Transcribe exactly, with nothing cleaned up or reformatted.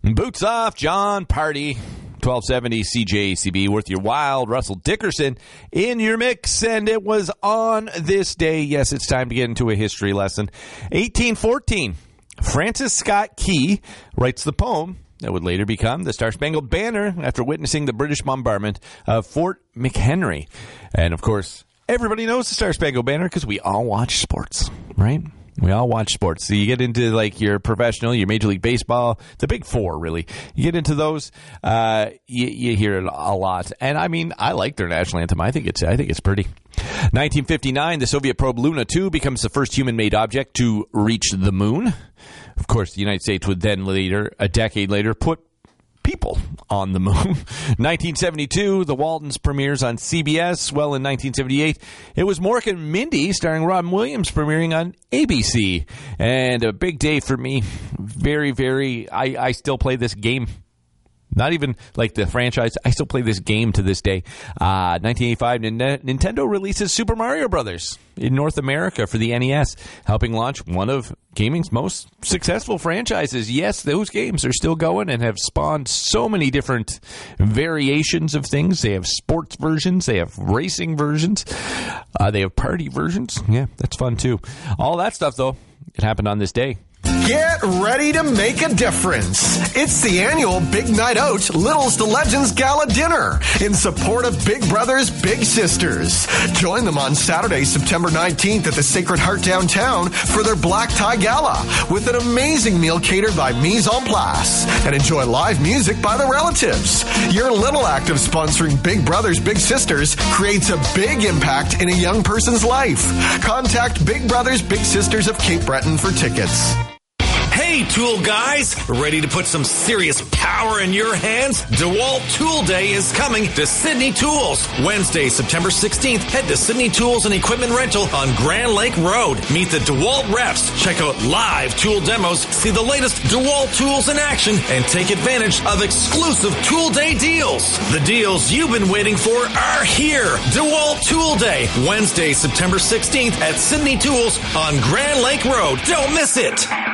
Boots off, John Party. twelve seventy C J C B, worth your while. Russell Dickerson in your mix, and it was on this day. Yes, it's time to get into a history lesson. eighteen fourteen, Francis Scott Key writes the poem that would later become the Star-Spangled Banner after witnessing the British bombardment of Fort McHenry. And, of course, everybody knows the Star-Spangled Banner because we all watch sports, right? We all watch sports. So you get into, like, your professional, your Major League Baseball, the big four, really. You get into those, uh, you, you hear it a lot. And, I mean, I like their national anthem. I think it's I think it's pretty. nineteen fifty-nine, the Soviet probe Luna two becomes the first human-made object to reach the moon. Of course, the United States would then later, a decade later, put people on the moon. nineteen seventy-two, The Waltons premieres on C B S. Well, in nineteen seventy-eight, it was Mork and Mindy starring Robin Williams premiering on A B C. And a big day for me. Very, very, I, I still play this game. Not even like the franchise. I still play this game to this day. Uh, nineteen eighty-five, N- Nintendo releases Super Mario Brothers in North America for the N E S, helping launch one of gaming's most successful franchises. Yes, those games are still going and have spawned so many different variations of things. They have sports versions. They have racing versions. Uh, they have party versions. Yeah, that's fun too. All that stuff, though, it happened on this day. Get ready to make a difference. It's the annual Big Night Out Littles to Legends Gala Dinner in support of Big Brothers Big Sisters. Join them on Saturday, September nineteenth at the Sacred Heart downtown for their Black Tie Gala with an amazing meal catered by Mise en Place and enjoy live music by the relatives. Your little act of sponsoring Big Brothers Big Sisters creates a big impact in a young person's life. Contact Big Brothers Big Sisters of Cape Breton for tickets. Hey, tool guys! Ready to put some serious power in your hands? DeWalt Tool Day is coming to Sydney Tools. Wednesday, September sixteenth, head to Sydney Tools and Equipment Rental on Grand Lake Road. Meet the DeWalt reps, check out live tool demos, see the latest DeWalt tools in action, and take advantage of exclusive Tool Day deals. The deals you've been waiting for are here. DeWalt Tool Day, Wednesday, September sixteenth at Sydney Tools on Grand Lake Road. Don't miss it!